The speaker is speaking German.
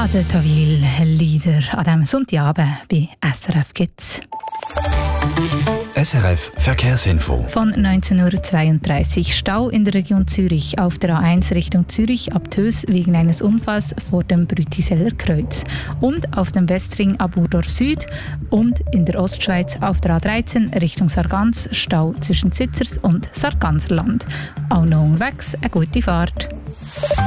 Radio Tawil Lieder an diesem Sonntagabend bei SRF Kids. SRF Verkehrsinfo. Von 19.32 Uhr Stau in der Region Zürich auf der A1 Richtung Zürich ab Tös wegen eines Unfalls vor dem Brütiseller Kreuz. Und auf dem Westring ab Urdorf Süd und in der Ostschweiz auf der A13 Richtung Sargans Stau zwischen Sitzers und Sarganserland. Auch noch unterwegs eine gute Fahrt.